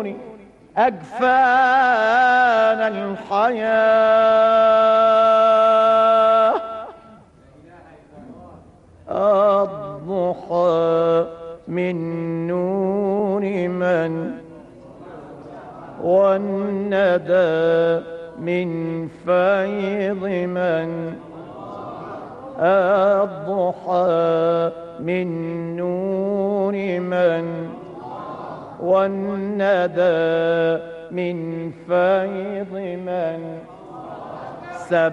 أجفان الحياة. الضحى من نور من، والندى من فيض من. الضحى من نور من، والندى من فيض من.